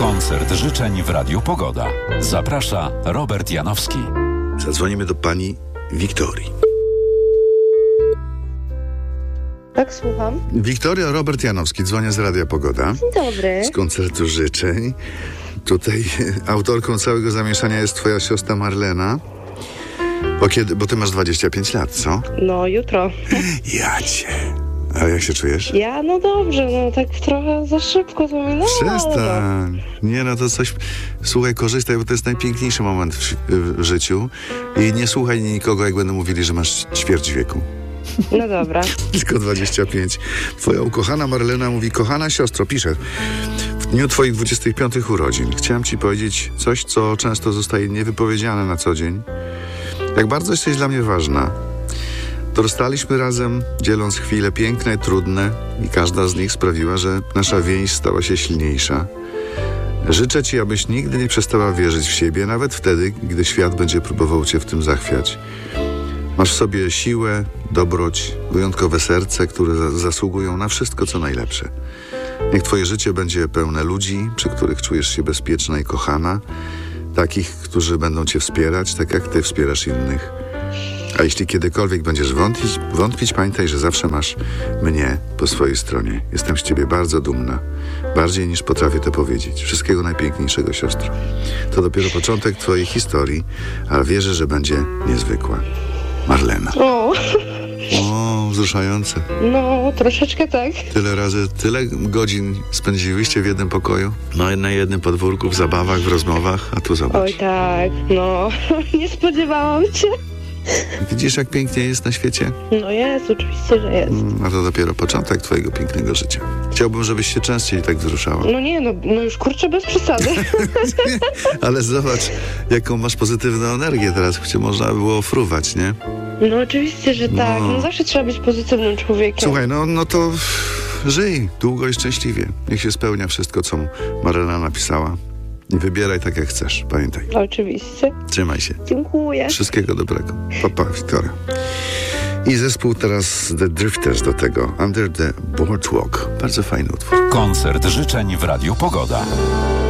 Koncert życzeń w Radiu Pogoda. Zaprasza Robert Janowski. Zadzwonimy do pani Wiktorii. Tak, słucham. Wiktoria, Robert Janowski, dzwonię z Radia Pogoda. Dzień dobry. Z koncertu życzeń. Tutaj autorką całego zamieszania jest twoja siostra Marlena. Bo ty masz 25 lat, co? No, jutro. Ja cię. A jak się czujesz? Ja? No dobrze, no tak trochę za szybko to minęło. Przestań. Nie, no to coś... Słuchaj, korzystaj, bo to jest najpiękniejszy moment w życiu. I nie słuchaj nikogo, jak będą mówili, że masz ćwierć wieku. No dobra. Tylko 25. Twoja ukochana Marlena mówi: kochana siostro, pisze, w dniu twoich 25 urodzin chciałem ci powiedzieć coś, co często zostaje niewypowiedziane na co dzień. Jak bardzo jesteś dla mnie ważna. Dorastaliśmy razem, dzieląc chwile piękne i trudne, i każda z nich sprawiła, że nasza więź stała się silniejsza. Życzę ci, abyś nigdy nie przestała wierzyć w siebie, nawet wtedy, gdy świat będzie próbował cię w tym zachwiać. Masz w sobie siłę, dobroć, wyjątkowe serce, które zasługują na wszystko, co najlepsze. Niech twoje życie będzie pełne ludzi, przy których czujesz się bezpieczna i kochana, takich, którzy będą cię wspierać, tak jak ty wspierasz innych. A jeśli kiedykolwiek będziesz wątpić, pamiętaj, że zawsze masz mnie po swojej stronie. Jestem z ciebie bardzo dumna. Bardziej niż potrafię to powiedzieć. Wszystkiego najpiękniejszego, siostro. To dopiero początek twojej historii, ale wierzę, że będzie niezwykła. Marlena. O, wzruszające. No, troszeczkę tak. Tyle godzin spędziłyście w jednym pokoju? Na jednym podwórku, w zabawach, w rozmowach, a tu zobacz. Oj tak, no, nie spodziewałam się. Widzisz, jak pięknie jest na świecie? No jest, oczywiście, że jest. A to dopiero początek twojego pięknego życia. Chciałbym, żebyś się częściej tak wzruszała. No nie, no już kurczę, bez przesady. Ale zobacz, jaką masz pozytywną energię teraz, gdzie można by było fruwać, nie? No oczywiście, że tak. No zawsze trzeba być pozytywnym człowiekiem. Słuchaj, no to żyj długo i szczęśliwie. Niech się spełnia wszystko, co Marlena napisała. I wybieraj tak, jak chcesz. Pamiętaj. Oczywiście. Trzymaj się. Dziękuję. Wszystkiego dobrego. Pa, Wiktoria. I zespół teraz The Drifters do tego. Under the Boardwalk. Bardzo fajny utwór. Koncert życzeń w Radiu Pogoda.